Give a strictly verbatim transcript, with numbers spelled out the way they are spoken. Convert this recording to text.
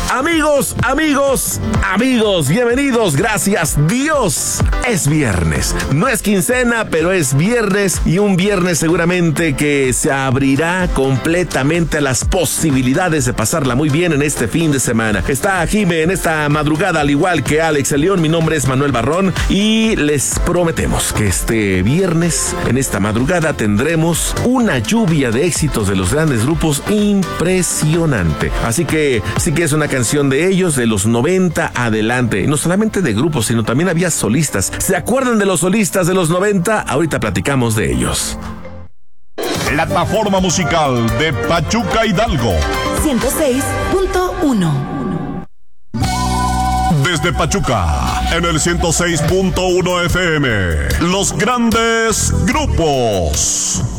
Amigos, amigos, amigos, bienvenidos, gracias Dios. Es viernes, no es quincena, pero es viernes y un viernes seguramente que se abrirá completamente a las posibilidades de pasarla muy bien en este fin de semana. Está Jime en esta madrugada, al igual que Alex el León. Mi nombre es Manuel Barrón y les prometemos que este viernes, en esta madrugada, tendremos una lluvia de éxitos de los grandes grupos impresionante. Así que sí que es una canción de ellos, de los noventa adelante. No solamente de grupos, sino también había solistas. ¿Se acuerdan de los solistas de los noventa? Ahorita platicamos de ellos. Plataforma musical de Pachuca Hidalgo. ciento seis punto uno. Desde Pachuca, en el ciento seis punto uno F M. Los grandes grupos.